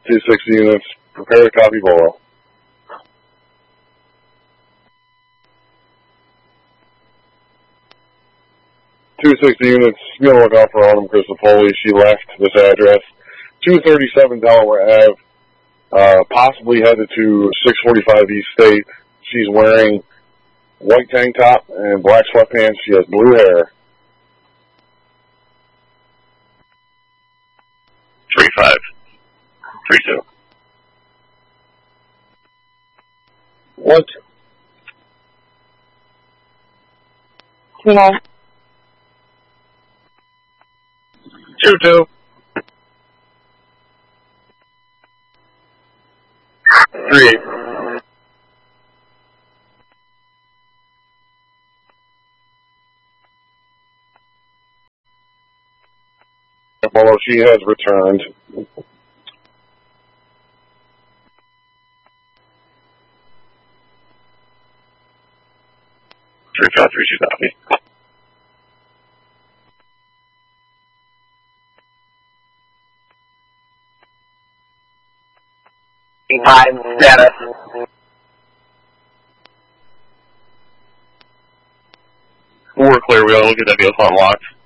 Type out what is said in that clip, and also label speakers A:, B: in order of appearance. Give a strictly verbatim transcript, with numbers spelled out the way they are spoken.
A: two sixty units, prepare to copy Volo. two sixty units, be on the lookout for Autumn Christopoli. She left this address. two thirty-seven Delaware Avenue, uh, possibly headed to six forty-five East State. She's wearing white tank top and black sweatpants. She has blue hair.
B: three five. three two.
A: What?
C: Hello.
B: two two. three eight.
A: Although she has returned.
B: three five three two copy.
D: Five data.
B: We're clear. We gotta look at that vehicle unlocked.